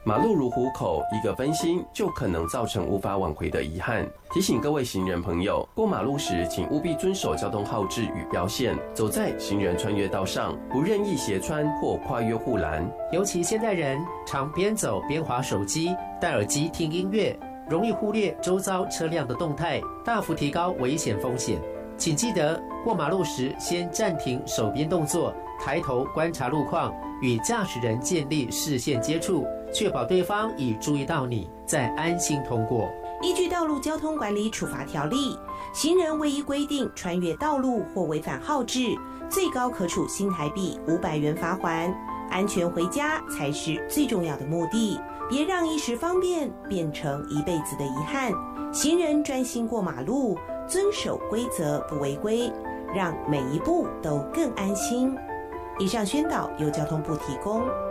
马路如虎口，一个分心就可能造成无法挽回的遗憾。提醒各位行人朋友，过马路时请务必遵守交通号志与标线，走在行人穿越道上，不任意斜穿或跨越护栏。 尤其现代人常边走边滑手机，戴耳机听音乐，容易忽略周遭车辆的动态，大幅提高危险风险。请记得过马路时先暂停手边动作，抬头观察路况，与驾驶人建立视线接触，确保对方已注意到你，再安心通过。 依据《道路交通管理处罚条例》，行人未依规定穿越道路或违反号志，最高可处新台币500元罚锾。安全回家才是最重要的目的，别让一时方便变成一辈子的遗憾。行人专心过马路，遵守规则不违规，让每一步都更安心。以上宣导由交通部提供。